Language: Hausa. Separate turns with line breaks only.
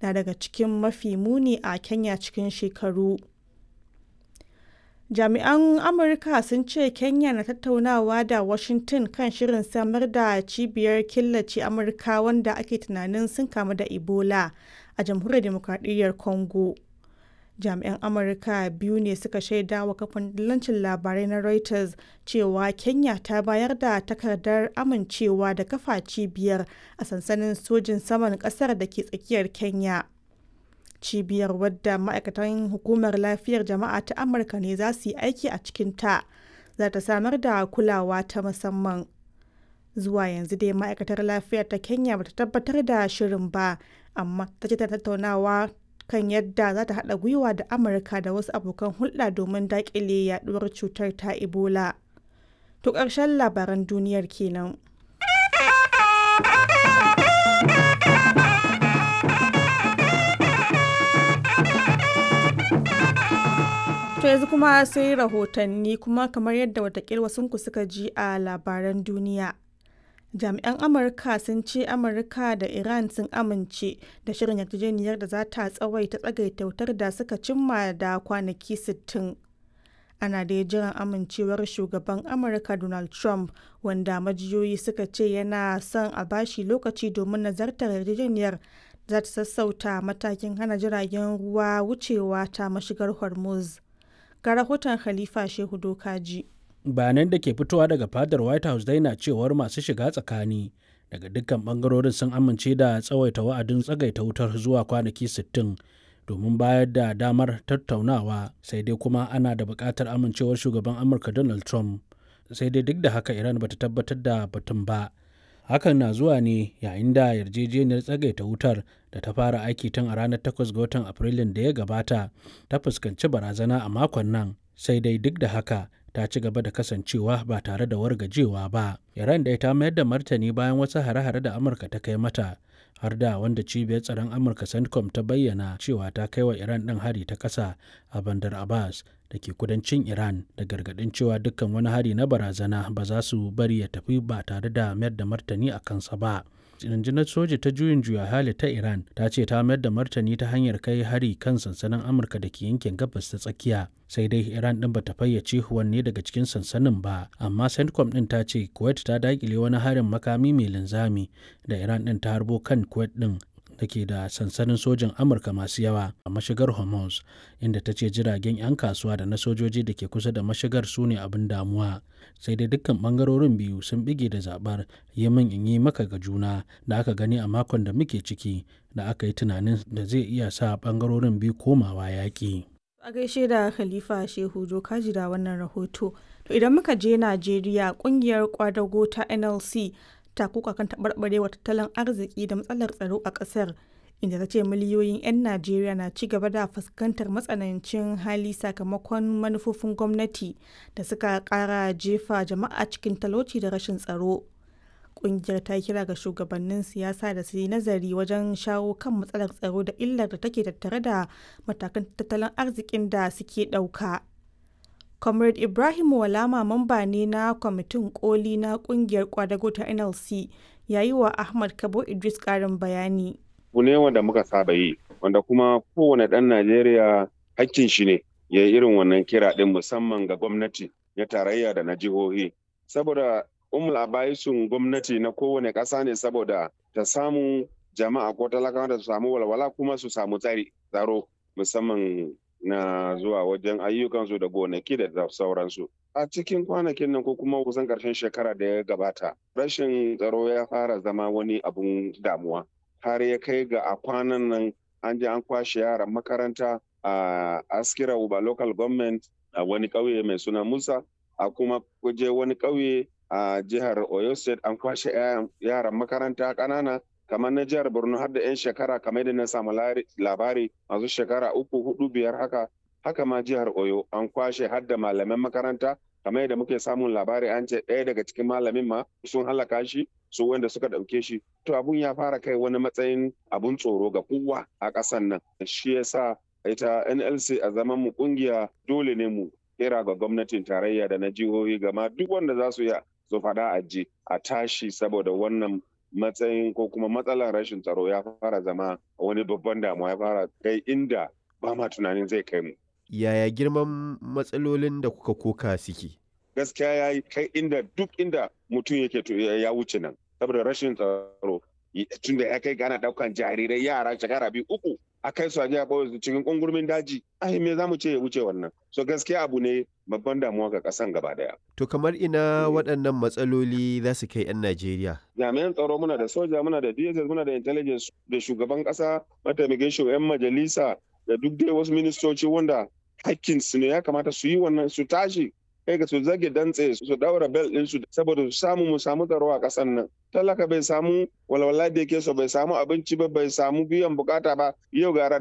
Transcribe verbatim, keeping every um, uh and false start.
na daga cikin mafi muni a Kenya cikin shekaru. Jami'an Amurka sun ce Kenya na tattaunawa da Washington kan shirin samar da cibiyar killace Amurkawan da ake tunanin sun kamu da Ebola a Jamhuriyar Dimokradiyyar Congo. Jami'an Amurka biyu ne suka shaida wa kafin dillancin labarai na Reuters cewa Kenya ta bayar da takardar amincewa da kafa cibiyar a sansanin sojin saman ƙasar da ke tsakiyar Kenya. Cibiyar, wadda ma'aikatan Hukumar Lafiyar Jama'a ta Amurka ne za su yi aiki a cikinta, za ta samar da kulawa ta musamman. Zuwa yanzu dai ma'aikatar lafiyar ta Kenya ba ta tabbatar da shirin ba, amma ta ce ta tattaunawa kan yadda za ta haɗa gwiwa da Amurka da wasu abokan hulɗa domin daƙile yaɗuwar cutar ta Ebola. To ƙarshen labaran duniyar kenan. To yanzu kuma sai rahotanni, kuma kamar yadda watakila wasunku suka ji a labaran duniya. Jami'an Amurka sun ce Amurka da Iran sun amince da shirin yarjejeniyar da za ta tsawaita tsagaita wutar da suka cimma da kwanaki sittin. Ana dai jiran amincewar shugaban Amurka Donald Trump, wanda majiyoyi suka ce yana son a bashi lokaci domin nazartar yarjejeniyar za ta sassauta matakin hana jiragen ruwa wucewa ta mashigar Hormuz. Ga rahoton Khalifa Shehu Dokaji.
Bayanan da ke fitowa daga fadar White House dai na cewar masu shiga tsakani daga dukkan bangarorin sun amince da tsawaita wa'adin tsagaita wutar zuwa kwanaki sittin domin bayar da damar tattaunawa, sai dai kuma ana da buƙatar amincewar shugaban Amurka Donald Trump. Sai dai duk da haka Iran bata tabbatar da batun ba. Hakan na zuwa ne yayin da yarjejeniyar tsagaita wutar da ta fara aiki tun a ranar takwas ga watan Afrilun da ya gabata ta fuskanci barazana a makon nan, sai dai duk da haka ta ci gaba da kasancewa ba tare da wargajewa ba. Iran dai ta mayar da martani bayan wasu hare-hare da Amurka ta kai mata, har da wanda cibiyar tsaron Amurka CENTCOM ta bayyana cewa ta kai wa Iran ɗin hari ta ƙasa a Bandar Abbas da ke kudancin Iran, da gargaɗin cewa dukkan wani hari na barazana ba za su bari ya tafi ba tare da mayar da martani a kansa ba. Rundunar soja ta juyin juya hali ta Iran ta ce ta mayar da martani ta hanyar kai hari kan sansanin Amurka da ke yankin gabas ta tsakiya, sai dai Iran ɗin bata fayyace wanne daga cikin sansanin ba, amma CENTCOM ɗin ta ce Kuwait ta dakile wani harin makami mai linzami da Iran ɗin ta harbo kan Kuwait ɗin da ke da sansanin sojin Amurka masu yawa a mashigar Hormuz, inda ta ce jiragen 'yan kasuwa da na sojoji da ke kusa da mashigar su ne abin damuwa. Sai dai dukkan bangarorin biyu sun bige da zabar yi min in yi maka ga juna da aka gani a makon da muke ciki, da aka yi tunanin da zai iya sa bangarorin biyu komawa yaƙi.
A gaishe da Khalifa Shehu Dokaji da wannan rahoto. To idan muka je Najeriya, kungiyar kwadago ta N L C ta kuka kan taɓarɓarewa tattalin arziki da matsalar tsaro a ƙasar, inda ta ce miliyoyin 'yan Najeriya na ci gaba da fuskantar matsanancin hali sakamakon manufofin gwamnati da suka ƙara jefa jama'a cikin talauci da rashin tsaro. Ƙungiyar ta kira ga shugabannin siyasa da su yi nazari wajen shawo kan matsalar tsaro da illar da take tattare da matakan tattalin arzikin da suke ɗauka. Comrade Ibrahim Walama, mamba ne na kwamitin koli na kungiyar kwadago ta N L C, ya yi wa Ahmad Kabo Idris ƙarin bayani.
Abu ne wanda muka saba yi, wanda kuma kowane ɗan Najeriya hakkin shi ne ya yi irin wannan kira ɗin, musamman ga gwamnati na tarayya da na jihohi. Saboda umul abaisun gwamnati na kowane ƙasa ne, saboda ta samu jama'a ko talakawa da su samu walwala kuma su samu tsari tsaro, musamman na zuwa wajen ayyukansu da gonaki da sauransu. A cikin kwanakin nan ko kuma kusan ƙarshen shekara da ya gabata, rashin tsaro ya fara zama wani abun damuwa. Har ya kai ga a kwanan nan an je an kwashe yaran makaranta a Askira Uba Local Government a wani ƙauye mai suna Musa, a kuma je wani ƙauye a jihar Oyo State an kwashe yaran makaranta ƙanana kamar na jihar Borno har da 'yan shekara, kamar da na samu labari masu shekara uku hudu biyar haka haka ma jihar Oyo an kwashe har da malaman makaranta, kamar yadda muke samun labari an ce ɗaya daga cikin malamin ma sun halaka shi, su wanda suka ɗauke shi. To abun ya fara kai wani matsayin abun tsoro ga kowa a ƙasan nan. Shi yasa ita N L C a zaman mu kungiya dole ne mu kira ga gwamnatin tarayya da na jihohi, gama duk wanda za su yi su faɗa a ji a tashi, saboda wannan matsayin ko kuma matsalar rashin tsaro ya fara zama wani babban damuwa, ya fara kai inda ba ma tunanin zai kai mu.
Yaya girman matsalolin da kuka koka suke?
Gaskiya ya yi kai inda duk inda mutum yake to ya wuce nan, saboda rashin tsaro tun da ya kai gana daukan jarirai yara shekara biyu uku a kai su a jiya su cikin kungurmin daji, ai me za mu ce ya wuce wannan? So gaskiya abu ne babban damuwa ga kasan gaba daya.
To kamar ina waɗannan matsaloli za su kai 'yan Najeriya?
Jami'an tsaro muna da soja, muna da D S S, muna da intelligence, da shugaban kasa, mataimakin shugaban majalisa, da duk dai wasu ministoci wanda hakkinsu ne ya kamata su yi wannan, su tashi kai ga su zage dantse su daura bel ɗinsu saboda su samu mu samu tsaro a ƙasar nan. Talaka bai samu walwala da yake so, bai samu abinci ba, bai samu biyan bukata ba, yau gara